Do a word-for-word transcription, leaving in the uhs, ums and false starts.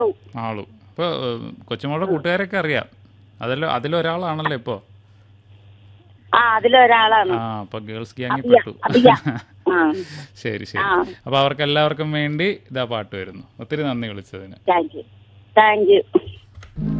ആളു ഇപ്പൊ കൊച്ചുമോളുടെ കൂട്ടുകാരൊക്കെ അറിയാം. അതിൽ അതിലൊരാളാണല്ലോ ഇപ്പോ. ആ അതിലൊരാളാണ്. ആ അപ്പൊ ഗേൾസ് ഗ്യാങ്ങിൽ അബിയ പെട്ടു. അബിയ ആ ശരി ശരി. ആ അപ്പൊ അവർക്ക് എല്ലാവർക്കും വേണ്ടി ഇതാ പാട്ട് വരുന്നു. ഒത്തിരി നന്ദി വിളിച്ചതിന്. Thank you thank you.